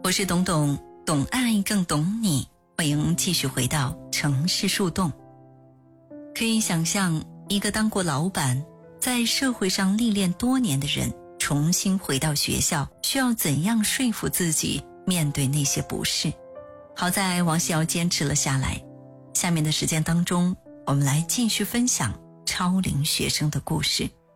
我是董董，懂爱更懂你，欢迎继续回到城市树洞。可以想象一个当过老板，在社会上历练多年的人，重新回到学校，需要怎样说服自己面对那些不适。好在王希瑶坚持了下来。下面的时间当中，我们来继续分享超龄学生的故事。